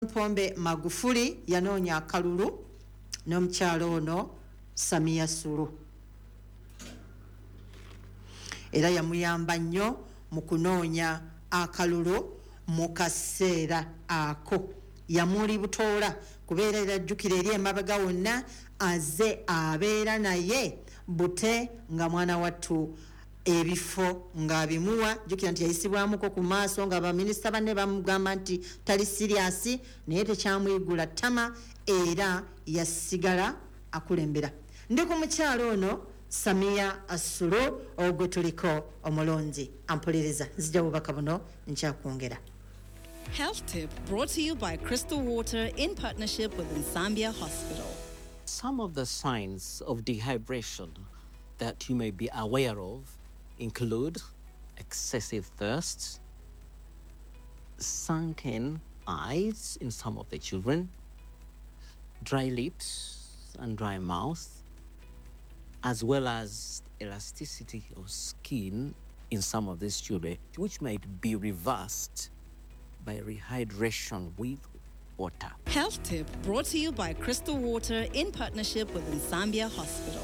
Pombe Magufuli yanoonya akalulu n'omukyalo ono Samia Suluhu era yamuyamba nnyo mu kunoonya akalulu mu kaseera ako yamuli butoola kubeera erajjukira eri emabega wonna aze abeera naye bute nga mwana wattu ebifo nga bimuwa jukira nti yayisibwamuko ku maaso nga baminisita banne bamugamba nti tali siriasi naye tekyamwigula ttama era yasigala akulembera ndi ku mukyalo ono Samia Suluhu ogwe tuliko omulonzi ampuliriza nzija bubaka buno nkyakwongera. Health tip brought to you by Crystal Water in partnership with Nsambia Hospital. Some of the signs of dehydration that you may be aware of include excessive thirst, sunken eyes in some of the children, dry lips and dry mouth, as well as elasticity of skin in some of these children, which might be reversed by rehydration with water. Health tip brought to you by Crystal Water in partnership with Nsambia Hospital.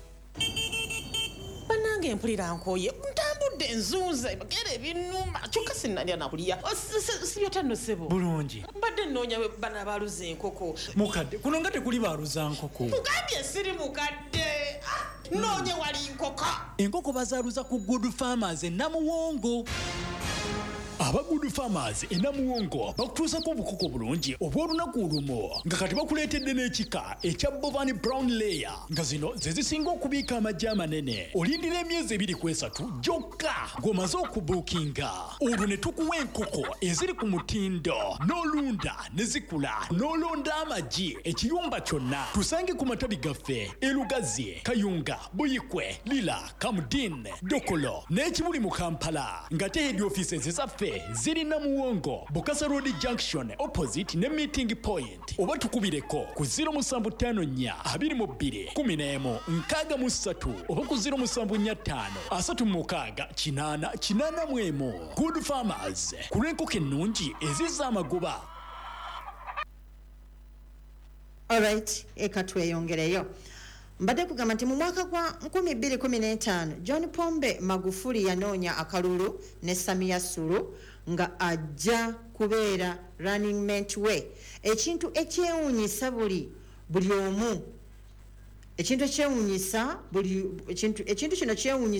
Banange mpulira nkoye ntambudde nzuuze bagere binuma kyokka sinnalya nakulya sibyotanno sebo bulungi mbadde nnoonya bana baluza enkoko mukadde kuno nga tekuli baluza nkoko mugambye siri mukadde noonye wali nkoko enkoko bazaaluza ku Good Farmers e Namuwongo. Aba Good Farmers e Namuwongo bakutuusako obukoko bulungi obw'olunaku olumu nga kati bakuleetedde n'ekika ekya Bovan Brown Layer nga zino ze zisinga okubiika amajja amanene. Olindira emyezi 2-3 gyokka ng'omaze okubuukinga. Olwo ne tukuwa enkoko eziri ku mutindo n'olunda ne zikula n'olonda amagi ekiyumba kyonna. Tusange ku matabi gaffe e Lugazi, Kayunga, Buyikwe, Lila, Kamudin, Dokolo n'ekibuli mu Kampala ng'ate head offices ezaffe ziri Namuwongo, Bukasa Road Junction opposite ne meeting point. Oba tukubireko ku 0744221163 oba ku 0745368881. Good Farmers kulenkoko ennungi ezizza amagoba. Alright, ekatweyongereyo. Mbadde kugamba nti mu mwaka gwa 2015 John Pombe Magufuli yanoonya akalulu ne Samia Suluhu nga ajja kubeera running mate we. Ekintu ekyewuunyisa buli omu. Ekintu kino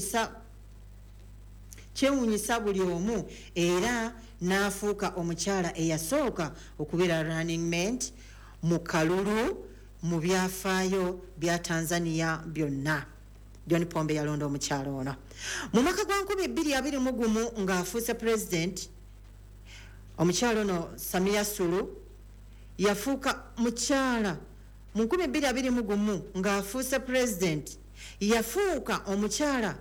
kyewuunyisa buli omu era n'afuuka omukyala eyasooka okubeera running mate mu kalulu mu byafaayo bya Tanzania byonna. John Pombe yalonda omukyalo ono mu mwaka gwa 2021 ng'afuuse president. Omukyalo ono Samia Suluhu yafuuka mukyala mu 2021 ng'afuuse president yafuuka omukyala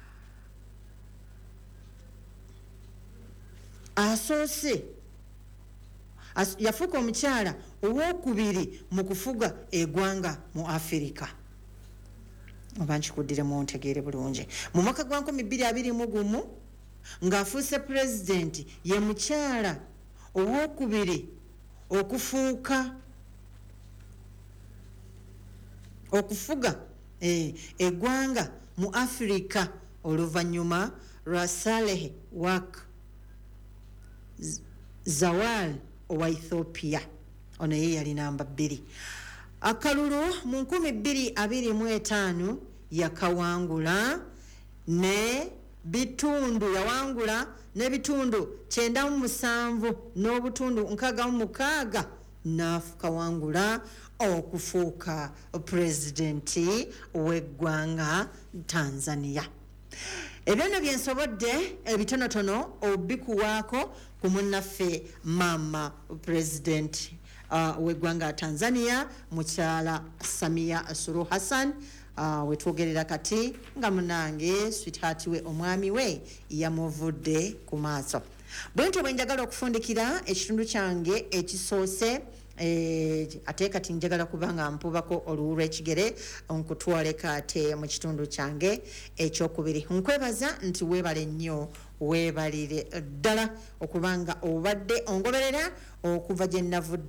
asoose yafuuka omukyala owokubiri mu kufuga eggwanga mu Africa. Oba nkikuddire mu ntegeere bulungi. Mu mwaka gwa 2021 ng'afuuse president ye mukyala owokubiri okufuga eggwanga mu Africa oluvannyuma lwa Saleh Wak Zawal owa Ethiopia. Ono ye yali namba 2. Akalulu mu 2025 yakawangula ne bitundu yawangula ne bitundu 97 n'obutundu 66 n'akawangula okufuuka presidenti w'eggwanga Tanzania. Ebyo byensobodde ebitonotono obikuwaako ku munnaffe mama president w'eggwanga Tanzania mukyala Samia Suluhu Hassan wetwogerera kati nga munange sweetheart we omwami we yamuvudde ku maaso. Bwentyo bwe njagala okufundikira ekitundu kyange ekisoose ate kati njagala kubanga mpubako oluwu lw'ekigere nkutwale kate mu kitundu kyange ekyokubiri. Nkwebaza nti weebale nnyo weebalire ddala okubanga obadde ongoberera okuva gye navudde